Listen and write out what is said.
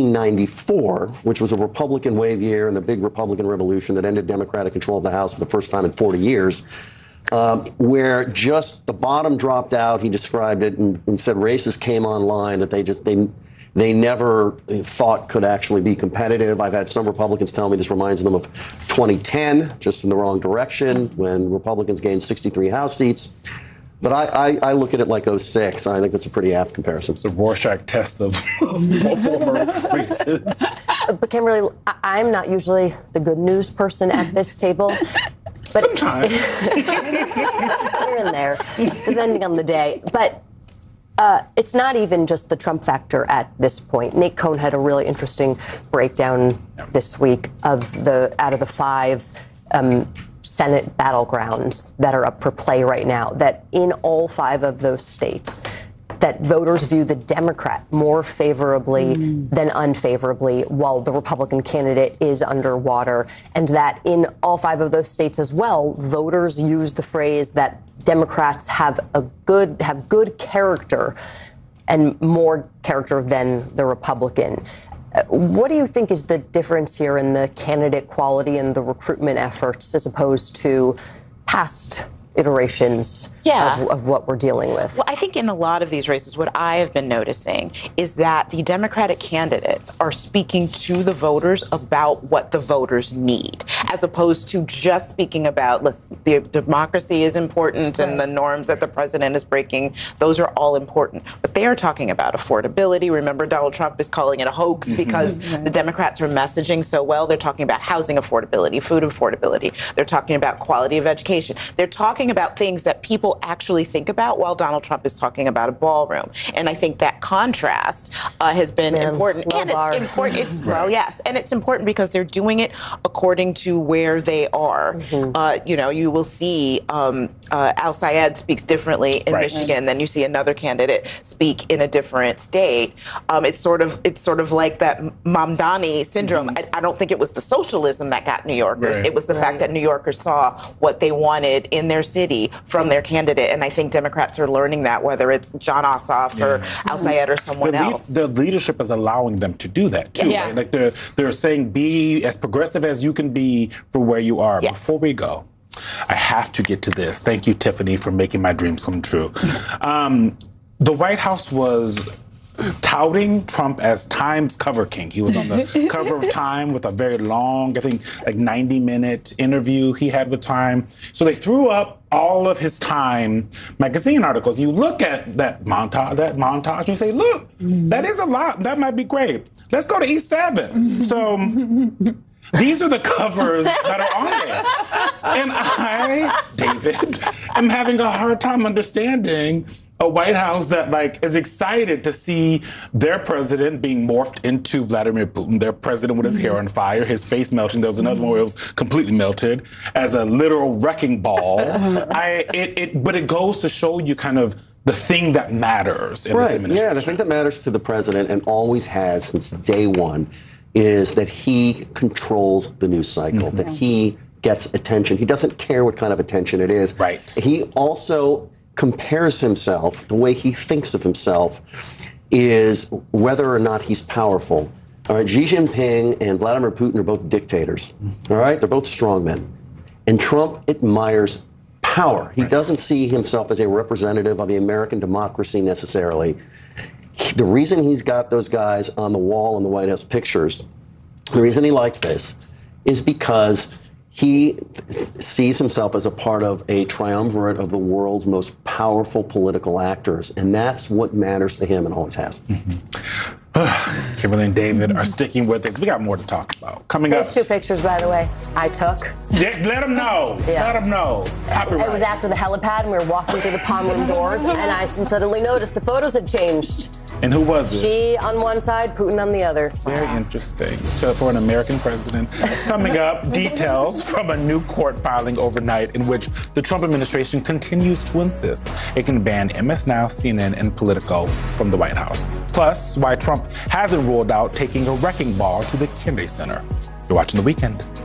1994, which was a Republican wave year and the big Republican revolution that ended Democratic control of the House for the first time in 40 years, where just the bottom dropped out. He described it and said races came online that they never thought could actually be competitive. I've had some Republicans tell me this reminds them of 2010, just in the wrong direction, when Republicans gained 63 House seats. But I look at it like 06, and I think that's a pretty apt comparison. It's a Rorschach test of former races. But Kimberly, I'm not usually the good news person at this table. But sometimes. Here and there, depending on the day. But it's not even just the Trump factor at this point. Nate Cohn had a really interesting breakdown this week of out of the 5 Senate battlegrounds that are up for play right now, that in all 5 of those states, that voters view the Democrat more favorably than unfavorably, while the Republican candidate is underwater. And that in all 5 of those states as well, voters use the phrase that Democrats have good character and more character than the Republican. What do you think is the difference here in the candidate quality and the recruitment efforts as opposed to past iterations of what we're dealing with? Well, I think in a lot of these races, what I have been noticing is that the Democratic candidates are speaking to the voters about what the voters need, as opposed to just speaking about, listen, the democracy is important and the norms that the president is breaking. Those are all important. But they are talking about affordability. Remember, Donald Trump is calling it a hoax because the Democrats are messaging so well. They're talking about housing affordability, food affordability. They're talking about quality of education. They're talking about things that people actually think about while Donald Trump is talking about a ballroom. And I think that contrast has been important. And it's important. Well, yes. And it's important because they're doing it according to where they are. You will see Al Sayed speaks differently in Michigan than you see another candidate speak in a different state. It's sort of like that Mamdani syndrome. I don't think it was the socialism that got New Yorkers. It was the fact that New Yorkers saw what they wanted in their city from their candidate. And I think Democrats are learning that, whether it's John Ossoff or Al Sayed or someone else. The leadership is allowing them to do that, too. Right? Like they're saying, be as progressive as you can be for where you are. Before we go, I have to get to this. Thank you, Tiffany, for making my dreams come true. The White House was touting Trump as Time's cover king. He was on the cover of Time with a very long, I think, like 90-minute interview he had with Time. So they threw up all of his Time magazine articles. You look at that montage, and you say, look, that is a lot. That might be great. Let's go to E7. So these are the covers that are on there. And I, David, am having a hard time understanding a White House that is excited to see their president being morphed into Vladimir Putin, their president with his hair on fire, his face melting. There was another one where it was completely melted as a literal wrecking ball. But it goes to show you kind of the thing that matters in this administration. Yeah, the thing that matters to the president and always has since day one is that he controls the news cycle, that he gets attention. He doesn't care what kind of attention it is. He also compares himself, the way he thinks of himself is whether or not he's powerful. All right, Xi Jinping and Vladimir Putin are both dictators. All right, they're both strongmen. And Trump admires power. He doesn't see himself as a representative of the American democracy necessarily. The reason he's got those guys on the wall in the White House pictures, the reason he likes this is because he sees himself as a part of a triumvirate of the world's most powerful political actors, and that's what matters to him and always has. Kimberly and David are sticking with it. We got more to talk about. Coming up. Those 2 pictures, by the way, I took. Let them know. Let them know. It was after the helipad, and we were walking through the palm room doors, and I suddenly noticed the photos had changed. And who was it? Xi on one side, Putin on the other. Very interesting. So for an American president. Coming up, details from a new court filing overnight in which the Trump administration continues to insist it can ban MS Now, CNN, and Politico from the White House. Plus, why Trump hasn't ruled out taking a wrecking ball to the Kennedy Center. You're watching The Weekend.